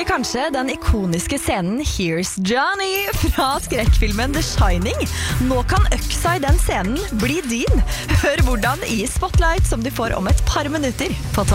husker kanskje den ikoniske scenen Here's Johnny fra skrekkfilmen The Shining. Nå kan øksa i den scenen bli din. Hør hvordan i Spotlight som du får om et par minutter på